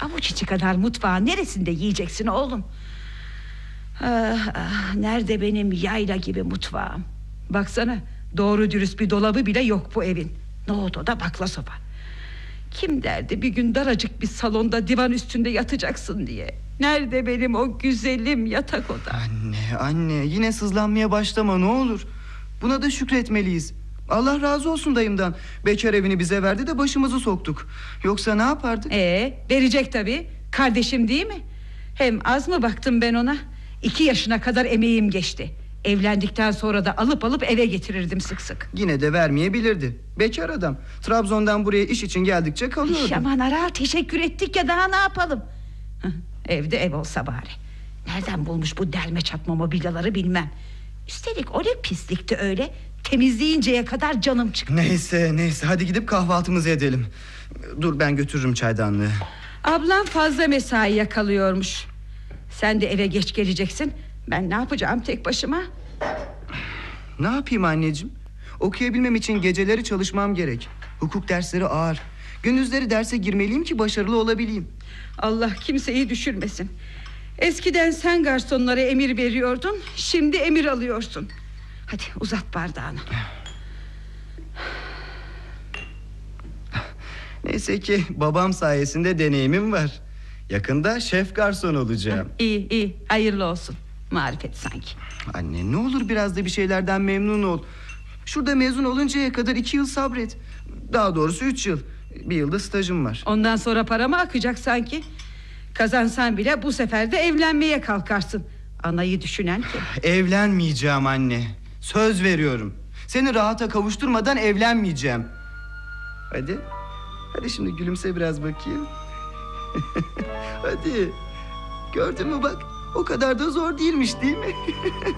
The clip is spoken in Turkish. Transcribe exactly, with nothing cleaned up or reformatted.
Avuç içi kadar mutfağın neresinde yiyeceksin oğlum? Ah, ah, nerede benim yayla gibi mutfağım? Baksana, doğru dürüst bir dolabı bile yok bu evin. Nohut oda, bakla sopa. Kim derdi bir gün daracık bir salonda divan üstünde yatacaksın diye? Nerede benim o güzelim yatak odam? Anne anne yine sızlanmaya başlama ne olur. Buna da şükretmeliyiz. Allah razı olsun dayımdan. Bekar evini bize verdi de başımızı soktuk. Yoksa ne yapardık? Ee, verecek tabii. Kardeşim değil mi? Hem az mı baktım ben ona? İki yaşına kadar emeğim geçti. Evlendikten sonra da alıp alıp eve getirirdim sık sık. Yine de vermeyebilirdi. Bekar adam. Trabzon'dan buraya iş için geldikçe kalıyordu. Aman Aral, teşekkür ettik ya, daha ne yapalım? Hıh, evde ev olsa bari. Nereden bulmuş bu delme çatma mobilyaları bilmem. Üstelik o ne pislikti öyle. Temizleyinceye kadar canım çıktı. Neyse neyse hadi gidip kahvaltımızı edelim. Dur ben götürürüm çaydanlığı. Ablam fazla mesai yakalıyormuş. Sen de eve geç geleceksin. Ben ne yapacağım tek başıma? Ne yapayım anneciğim? Okuyabilmem için geceleri çalışmam gerek. Hukuk dersleri ağır. Gündüzleri derse girmeliyim ki başarılı olabileyim. Allah kimseyi düşürmesin. Eskiden sen garsonlara emir veriyordun, şimdi emir alıyorsun. Hadi uzat bardağını. Neyse ki babam sayesinde deneyimim var. Yakında şef garson olacağım. İyi iyi, hayırlı olsun. Marifet sanki. Anne ne olur biraz da bir şeylerden memnun ol. Şurada mezun oluncaya kadar iki yıl sabret. Daha doğrusu üç yıl. Bir yılda stajım var. Ondan sonra para mı akacak sanki? Kazansan bile bu sefer de evlenmeye kalkarsın. Anayı düşünen kim? Evlenmeyeceğim anne. Söz veriyorum. Seni rahata kavuşturmadan evlenmeyeceğim. Hadi. Hadi şimdi gülümse biraz bakayım. Hadi. Gördün mü bak. O kadar da zor değilmiş değil mi?